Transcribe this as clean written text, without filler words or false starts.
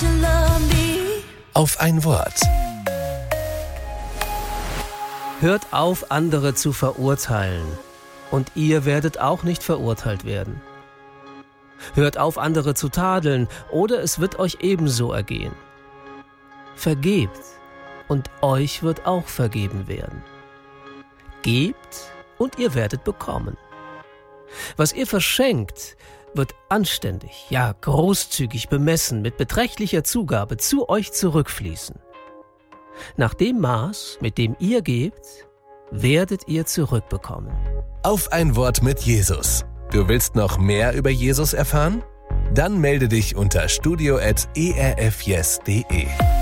Auf ein Wort. Hört auf, andere zu verurteilen, und ihr werdet auch nicht verurteilt werden. Hört auf, andere zu tadeln, oder es wird euch ebenso ergehen. Vergebt, und euch wird auch vergeben werden. Gebt, und ihr werdet bekommen. Was ihr verschenkt, wird anständig, ja großzügig bemessen, mit beträchtlicher Zugabe zu euch zurückfließen. Nach dem Maß, mit dem ihr gebt, werdet ihr zurückbekommen. Auf ein Wort mit Jesus. Du willst noch mehr über Jesus erfahren? Dann melde dich unter studio@erfyes.de.